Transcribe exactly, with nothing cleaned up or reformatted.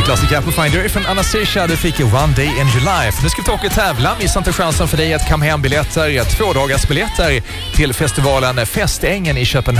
klassiker på Finder från Anastasia. Du fick One Day in Your Life. Nu ska vi ta och tävla. Missa inte chansen för dig att komma hem biljetter, två dagars biljetter till festivalen Festängen i Köpenhamn.